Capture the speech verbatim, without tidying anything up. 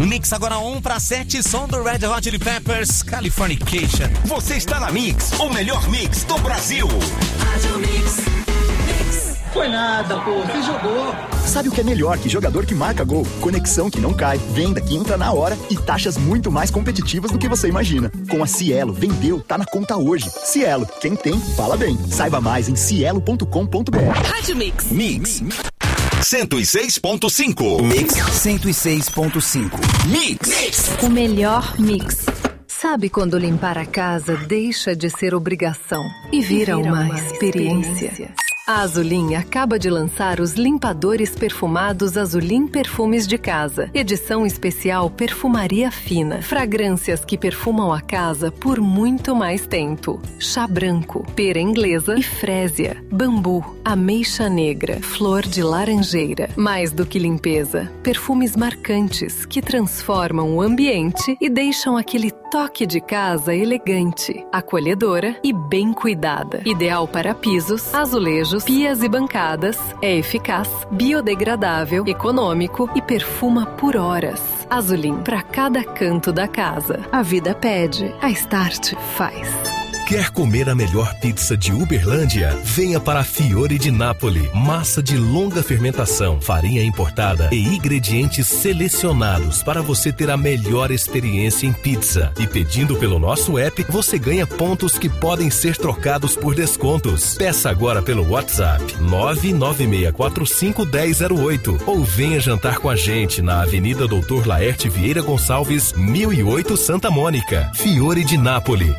Mix agora um para sete, som do Red Hot Chili Peppers, Californication. Você está na Mix, o melhor mix do Brasil. Rádio Mix. Mix. Foi nada, pô, você jogou. Sabe o que é melhor que jogador que marca gol? Conexão que não cai, venda que entra na hora e taxas muito mais competitivas do que você imagina. Com a Cielo, vendeu, tá na conta hoje. Cielo, quem tem, fala bem. Saiba mais em cielo ponto com ponto b r. Rádio Mix. Mix. cento e seis ponto cinco. Mix. cento e seis ponto cinco. Mix. Mix. O melhor mix. Sabe quando limpar a casa deixa de ser obrigação e vira, e vira uma, uma experiência? experiência. A Azulin acaba de lançar os limpadores perfumados Azulin Perfumes de Casa. Edição especial Perfumaria Fina. Fragrâncias que perfumam a casa por muito mais tempo. Chá branco, pera inglesa e frésia. Bambu, ameixa negra, flor de laranjeira. Mais do que limpeza, perfumes marcantes que transformam o ambiente e deixam aquele toque de casa elegante, acolhedora e bem cuidada. Ideal para pisos, azulejos, pias e bancadas, é eficaz, biodegradável, econômico e perfuma por horas. Azulin para cada canto da casa. A vida pede, a Start faz. Quer comer a melhor pizza de Uberlândia? Venha para a Fiore di Napoli. Massa de longa fermentação, farinha importada e ingredientes selecionados para você ter a melhor experiência em pizza. E pedindo pelo nosso app, você ganha pontos que podem ser trocados por descontos. Peça agora pelo WhatsApp nove nove seis quatro cinco um zero zero oito ou venha jantar com a gente na Avenida Doutor Laerte Vieira Gonçalves, mil e oito, Santa Mônica. Fiore di Napoli.